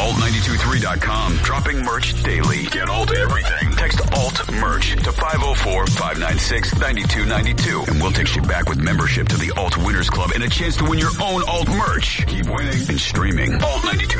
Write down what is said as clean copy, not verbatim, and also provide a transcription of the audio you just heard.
Alt923.com. Dropping merch daily. Get Alt everything. Text Alt merch to 504-596-9292. And we'll text you back with membership to the Alt Winners Club and a chance to win your own Alt merch. Keep winning and streaming. Alt 92.